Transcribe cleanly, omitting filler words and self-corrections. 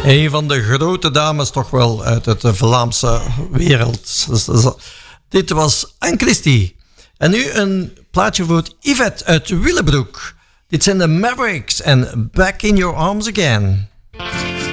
Een van de grote dames toch wel uit het Vlaamse wereld. Dit was Anne Christie. En nu een plaatje voor Yvette uit Willebroek. Dit zijn de Mavericks en Back in Your Arms Again.